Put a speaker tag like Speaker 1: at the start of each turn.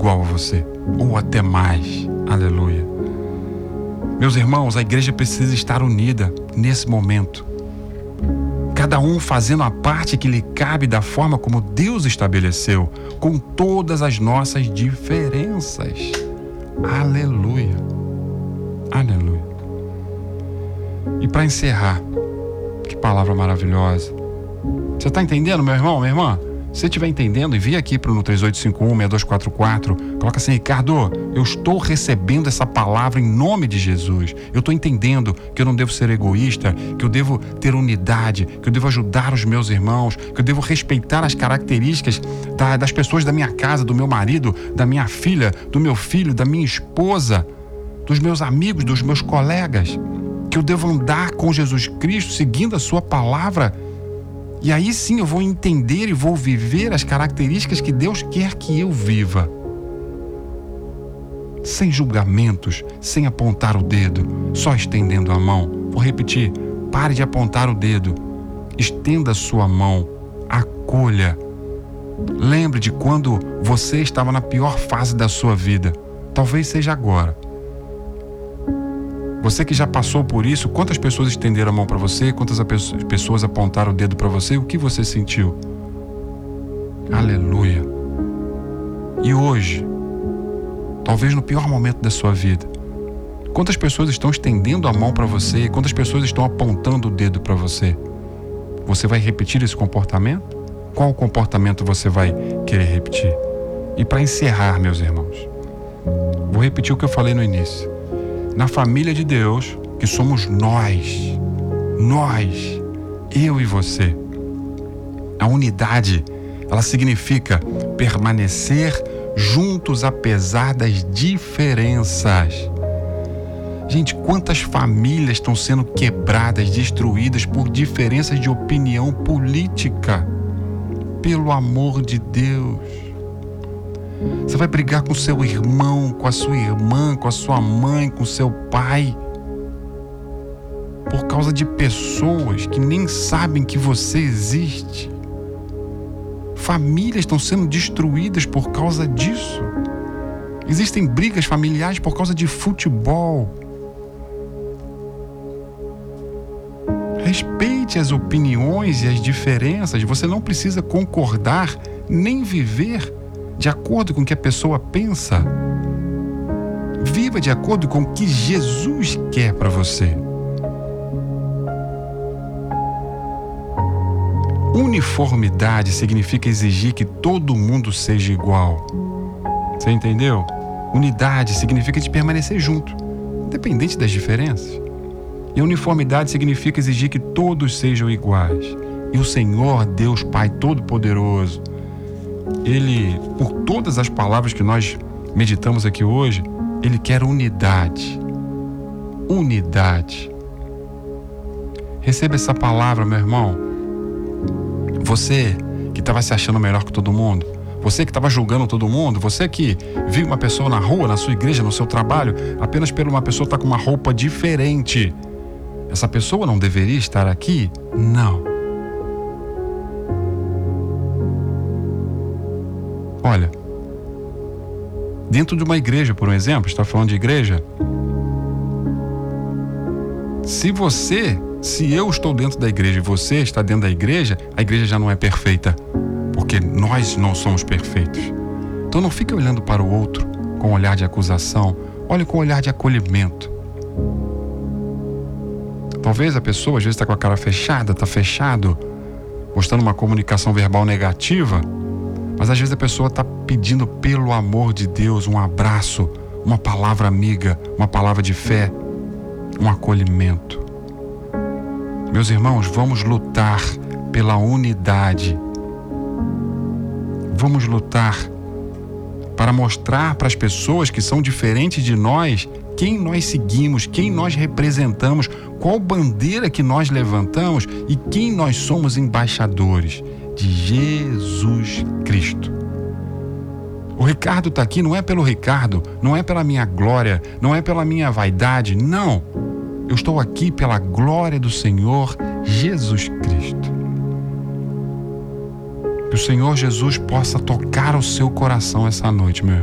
Speaker 1: igual a você, ou até mais. Aleluia. Meus irmãos, a igreja precisa estar unida nesse momento. Cada um fazendo a parte que lhe cabe da forma como Deus estabeleceu, com todas as nossas diferenças. Aleluia. Aleluia. E para encerrar, que palavra maravilhosa. Você está entendendo, meu irmão, minha irmã? Se você estiver entendendo, envia aqui para o 3851-6244. Coloca assim: Ricardo, eu estou recebendo essa palavra em nome de Jesus. Eu estou entendendo que eu não devo ser egoísta, que eu devo ter unidade, que eu devo ajudar os meus irmãos, que eu devo respeitar as características das pessoas da minha casa, do meu marido, da minha filha, do meu filho, da minha esposa, dos meus amigos, dos meus colegas. Que eu devo andar com Jesus Cristo, seguindo a sua palavra. E aí sim eu vou entender e vou viver as características que Deus quer que eu viva. Sem julgamentos, sem apontar o dedo, só estendendo a mão. Vou repetir: pare de apontar o dedo. Estenda a sua mão, acolha. Lembre de quando você estava na pior fase da sua vida. Talvez seja agora. Você que já passou por isso, quantas pessoas estenderam a mão para você? Quantas pessoas apontaram o dedo para você? O que você sentiu? Aleluia. E hoje, talvez no pior momento da sua vida, quantas pessoas estão estendendo a mão para você? Quantas pessoas estão apontando o dedo para você? Você vai repetir esse comportamento? Qual comportamento você vai querer repetir? E para encerrar, meus irmãos, vou repetir o que eu falei no início. Na família de Deus, que somos nós, eu e você. A unidade, ela significa permanecer juntos apesar das diferenças. Gente, quantas famílias estão sendo quebradas, destruídas por diferenças de opinião política? Pelo amor de Deus. Você vai brigar com seu irmão, com a sua irmã, com a sua mãe, com seu pai, por causa de pessoas que nem sabem que você existe. Famílias estão sendo destruídas por causa disso. Existem brigas familiares por causa de futebol. Respeite as opiniões e as diferenças. Você não precisa concordar nem viver de acordo com o que a pessoa pensa. Viva de acordo com o que Jesus quer para você. Uniformidade significa exigir que todo mundo seja igual. Você entendeu? Unidade significa de permanecer junto, independente das diferenças. E uniformidade significa exigir que todos sejam iguais. E o Senhor, Deus Pai Todo-Poderoso, Ele, por todas as palavras que nós meditamos aqui hoje, Ele quer unidade. Unidade. Receba essa palavra, meu irmão. Você que estava se achando melhor que todo mundo, você que estava julgando todo mundo, você que viu uma pessoa na rua, na sua igreja, no seu trabalho, apenas por uma pessoa estar com uma roupa diferente. Essa pessoa não deveria estar aqui? Não. Olha, dentro de uma igreja, por um exemplo, está falando de igreja. Se eu estou dentro da igreja e você está dentro da igreja, a igreja já não é perfeita, porque nós não somos perfeitos. Então não fique olhando para o outro com um olhar de acusação, olhe com um olhar de acolhimento. Talvez a pessoa às vezes está com a cara fechada, está fechado, mostrando uma comunicação verbal negativa, mas às vezes a pessoa está pedindo pelo amor de Deus um abraço, uma palavra amiga, uma palavra de fé, um acolhimento. Meus irmãos, vamos lutar pela unidade. Vamos lutar para mostrar para as pessoas que são diferentes de nós quem nós seguimos, quem nós representamos, qual bandeira que nós levantamos e quem nós somos embaixadores de Jesus Cristo. O Ricardo está aqui não é pelo Ricardo, não é pela minha glória, não é pela minha vaidade, não. Eu estou aqui pela glória do Senhor Jesus Cristo. Que o Senhor Jesus possa tocar o seu coração essa noite, meu irmão.